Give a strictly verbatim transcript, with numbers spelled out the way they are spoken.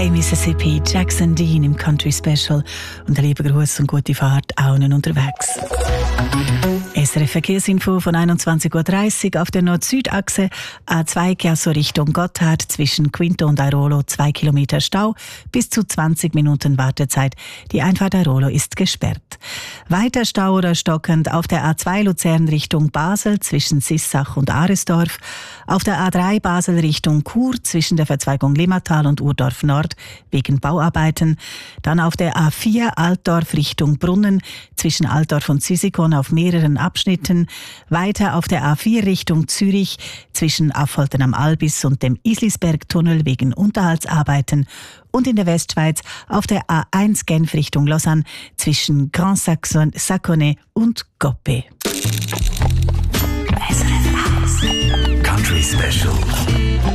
Hey Mississippi, Jackson Dean im Country Special und ein lieber Gruß und gute Fahrt allen unterwegs. S R F Verkehrsinfo von einundzwanzig Uhr dreißig auf der Nord-Süd-Achse A zwei Chiasso Richtung Gotthard zwischen Quinto und Airolo zwei Kilometer Stau, bis zu zwanzig Minuten Wartezeit. Die Einfahrt Airolo ist gesperrt. Weiter Stau oder stockend auf der A zwei Luzern Richtung Basel zwischen Sissach und Aresdorf, auf der A drei Basel Richtung Chur zwischen der Verzweigung Limmatal und Urdorf Nord wegen Bauarbeiten, dann auf der A vier Altdorf Richtung Brunnen zwischen Altdorf und Züsikon auf mehreren Abschnitten, weiter auf der A vier Richtung Zürich zwischen Affolten am Albis und dem Islisbergtunnel wegen Unterhaltsarbeiten und in der Westschweiz auf der A eins Genf Richtung Lausanne zwischen Grand Saconnet und Goppé. Country Special.